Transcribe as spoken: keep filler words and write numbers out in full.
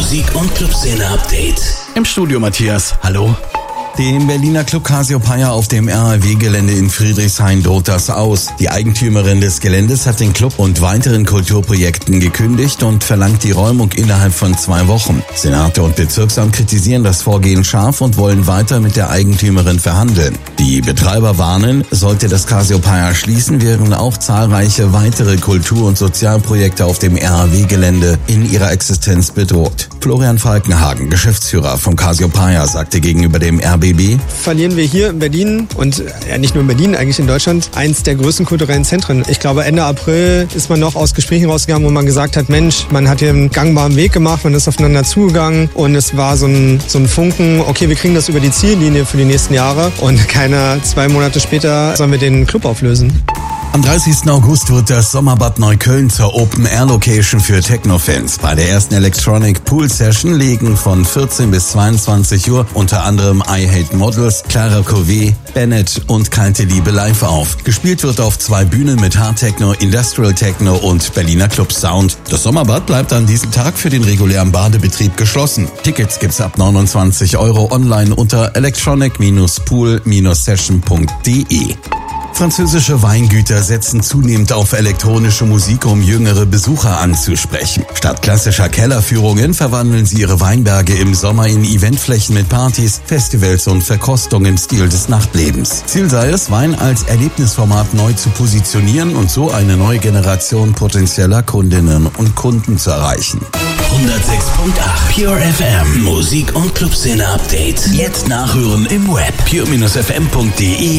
Musik- und Clubszene-Update. Im Studio Matthias, hallo. Dem Berliner Club Cassiopeia auf dem R A W-Gelände in Friedrichshain droht das aus. Die Eigentümerin des Geländes hat den Club und weiteren Kulturprojekten gekündigt und verlangt die Räumung innerhalb von zwei Wochen. Senator und Bezirksamt kritisieren das Vorgehen scharf und wollen weiter mit der Eigentümerin verhandeln. Die Betreiber warnen, sollte das Cassiopeia schließen, wären auch zahlreiche weitere Kultur- und Sozialprojekte auf dem R A W-Gelände in ihrer Existenz bedroht. Florian Falkenhagen, Geschäftsführer vom Cassiopeia, sagte gegenüber dem R B B: Verlieren wir hier in Berlin und ja, nicht nur in Berlin, eigentlich in Deutschland, eins der größten kulturellen Zentren. Ich glaube, Ende April ist man noch aus Gesprächen rausgegangen, wo man gesagt hat, Mensch, man hat hier einen gangbaren Weg gemacht, man ist aufeinander zugegangen und es war so ein, so ein Funken, okay, wir kriegen das über die Ziellinie für die nächsten Jahre und keine zwei Monate später sollen wir den Club auflösen. Am dreißigsten August wird das Sommerbad Neukölln zur Open-Air-Location für Techno-Fans. Bei der ersten Electronic Pool Session legen von vierzehn bis zweiundzwanzig Uhr unter anderem I Hate Models, Clara Covey, Bennett und Kalte Liebe live auf. Gespielt wird auf zwei Bühnen mit Hard-Techno, Industrial Techno und Berliner Club Sound. Das Sommerbad bleibt an diesem Tag für den regulären Badebetrieb geschlossen. Tickets gibt's ab neunundzwanzig Euro online unter electronic pool session punkt de. Französische Weingüter setzen zunehmend auf elektronische Musik, um jüngere Besucher anzusprechen. Statt klassischer Kellerführungen verwandeln sie ihre Weinberge im Sommer in Eventflächen mit Partys, Festivals und Verkostung im Stil des Nachtlebens. Ziel sei es, Wein als Erlebnisformat neu zu positionieren und so eine neue Generation potenzieller Kundinnen und Kunden zu erreichen. hundertsechs Komma acht Pure F M Musik- und Clubszene-Update. Jetzt nachhören im Web pure Bindestrich f m punkt de